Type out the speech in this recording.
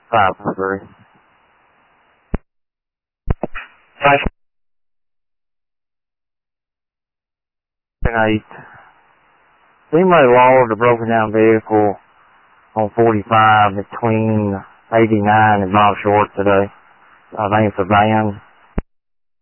5-3. Eight. Somebody lowered a broken down vehicle on 45 between 89 and Bob Short today. I think it's a van.